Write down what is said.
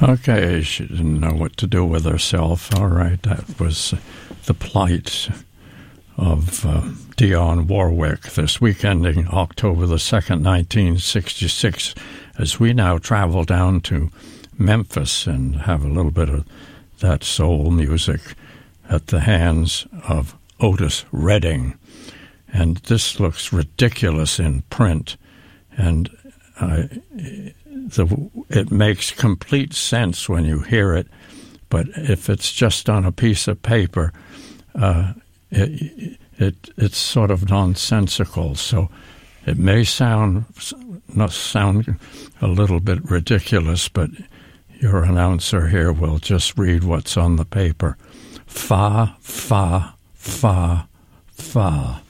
Okay, she didn't know what to do with herself. All right, that was the plight of Dionne Warwick this week ending October the 2nd, 1966, as we now travel down to Memphis and have a little bit of that soul music at the hands of Otis Redding. And this looks ridiculous in print, and it makes complete sense when you hear it, but if it's just on a piece of paper, it's sort of nonsensical. So it may sound a little bit ridiculous, but your announcer here will just read what's on the paper. Fa, fa, fa, fa.